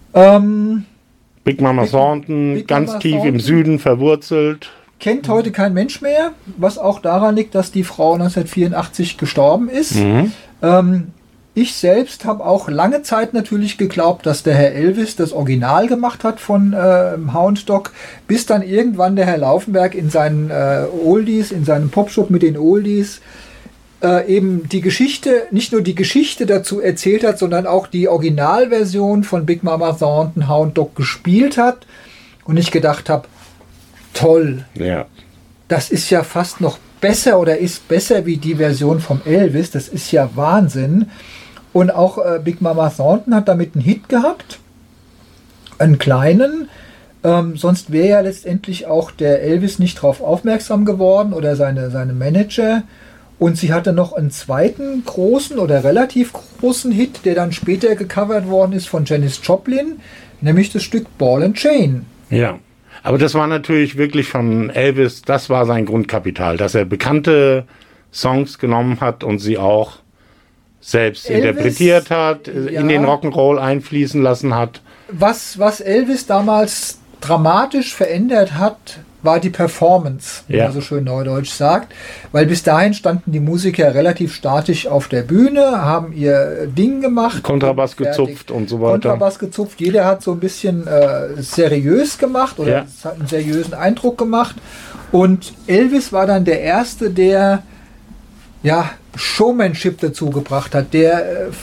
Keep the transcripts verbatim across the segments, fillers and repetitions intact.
Ähm, Big Mama Big- Thornton, Big ganz Mama tief Thornton. im Süden verwurzelt. kennt heute kein Mensch mehr, was auch daran liegt, dass die Frau neunzehnhundertvierundachtzig gestorben ist. Mhm. Ähm, ich selbst habe auch lange Zeit natürlich geglaubt, dass der Herr Elvis das Original gemacht hat von äh, Hound Dog, bis dann irgendwann der Herr Laufenberg in seinen äh, Oldies, in seinem Popshop mit den Oldies, äh, eben die Geschichte, nicht nur die Geschichte dazu erzählt hat, sondern auch die Originalversion von Big Mama Thornton Hound Dog gespielt hat und ich gedacht habe, toll, Ja. das ist ja fast noch besser oder ist besser wie die Version vom Elvis, das ist ja Wahnsinn. Und auch äh, Big Mama Thornton hat damit einen Hit gehabt, einen kleinen, ähm, sonst wäre ja letztendlich auch der Elvis nicht darauf aufmerksam geworden oder seine, seine Manager. Und sie hatte noch einen zweiten großen oder relativ großen Hit, der dann später gecovert worden ist von Janis Joplin, nämlich das Stück Ball and Chain. Ja. Aber das war natürlich wirklich von Elvis, das war sein Grundkapital, dass er bekannte Songs genommen hat und sie auch selbst Elvis, interpretiert hat, ja. in den Rock'n'Roll einfließen lassen hat. Was, was Elvis damals dramatisch verändert hat, war die Performance, wie Ja. man so schön neudeutsch sagt. Weil bis dahin standen die Musiker relativ statisch auf der Bühne, haben ihr Ding gemacht. Kontrabass fertig. gezupft und so weiter. Kontrabass gezupft. Jeder hat so ein bisschen äh, seriös gemacht oder Ja. es hat einen seriösen Eindruck gemacht. Und Elvis war dann der Erste, der ja, Showmanship dazu gebracht hat, der äh,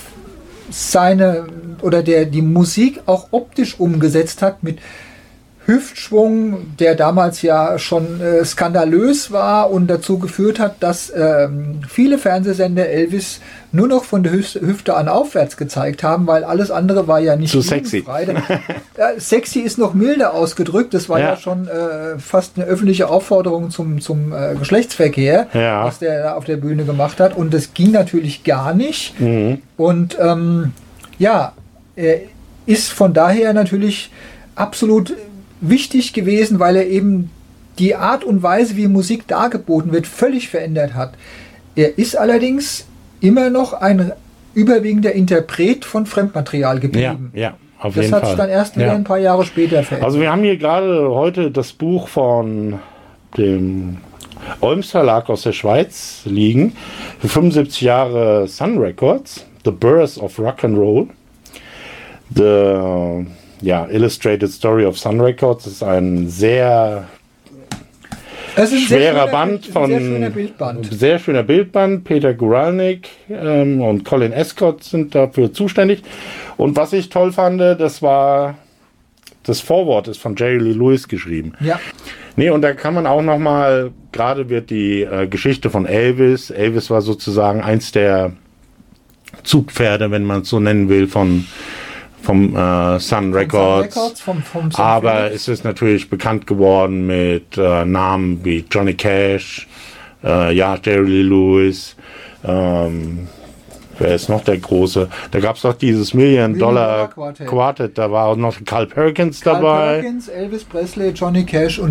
seine oder der die Musik auch optisch umgesetzt hat mit Hüftschwung, der damals ja schon äh, skandalös war und dazu geführt hat, dass ähm, viele Fernsehsender Elvis nur noch von der Hüf- Hüfte an aufwärts gezeigt haben, weil alles andere war ja nicht Zu sexy. jugendfrei. Ja, sexy ist noch milder ausgedrückt, das war ja, Ja. schon äh, fast eine öffentliche Aufforderung zum, zum äh, Geschlechtsverkehr, Ja. was der da auf der Bühne gemacht hat, und das ging natürlich gar nicht. Mhm. Und ähm, ja, er ist von daher natürlich absolut wichtig gewesen, weil er eben die Art und Weise, wie Musik dargeboten wird, völlig verändert hat. Er ist allerdings immer noch ein überwiegender Interpret von Fremdmaterial Ja, geblieben. ja, auf Das jeden hat Fall. sich dann erst wieder Ja. ein paar Jahre später verändert. Also wir haben hier gerade heute das Buch von dem Olms Verlag aus der Schweiz liegen. Für fünfundsiebzig Jahre Sun Records, The Birth of Rock and Roll. The ja, Illustrated Story of Sun Records ist ein sehr Es ist ein sehr schwerer schöner Band Bild- von sehr schöner Bildband. sehr schöner Bildband. Peter Guralnick ähm, und Colin Escott sind dafür zuständig. Und was ich toll fand, das war das Vorwort ist von Jerry Lee Lewis geschrieben. Ja. Nee, und da kann man auch noch mal, gerade wird die äh, Geschichte von Elvis, Elvis war sozusagen eins der Zugpferde, wenn man es so nennen will, von vom äh, Sun Records. Sun Records vom, vom Sun Aber Phillips. es ist natürlich bekannt geworden mit äh, Namen wie Johnny Cash, äh, ja, Jerry Lee Lewis, ähm, wer ist noch der Große? Da gab es doch dieses Million-Dollar-Quartett, Quartett. da war auch noch Carl Perkins Carl dabei. Perkins, Elvis Presley, Johnny Cash und